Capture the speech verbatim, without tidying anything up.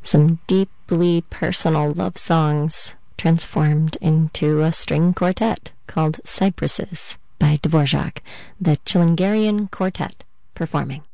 some deeply personal love songs transformed into a string quartet called Cypresses by Dvorak, the Chilingarian Quartet performing.